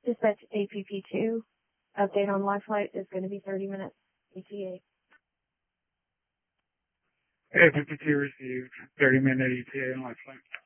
Dispatch APP2. Update on live flight is going to be 30 minutes ETA. APP2 received 30-minute ETA on live flight.